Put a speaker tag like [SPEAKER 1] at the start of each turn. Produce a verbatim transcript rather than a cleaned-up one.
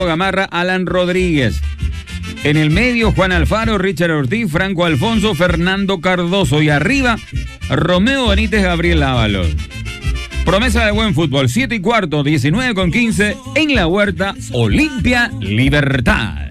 [SPEAKER 1] Gamarra, Alan Rodríguez. En el medio, Juan Alfaro, Richard Ortiz, Franco Alfonso, Fernando Cardoso. Y arriba, Romeo Benítez, Gabriel Ábalos. Promesa de buen fútbol, siete y cuarto, diecinueve con quince, en la Huerta, Olimpia Libertad.